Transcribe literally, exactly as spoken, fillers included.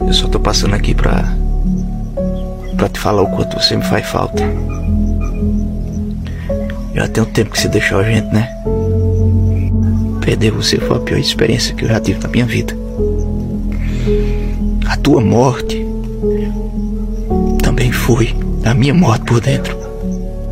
Eu só tô passando aqui pra... pra te falar o quanto você me faz falta. Já tem um tempo que você deixou a gente, né? Perder você foi a pior experiência que eu já tive na minha vida. A tua morte também foi a minha morte por dentro.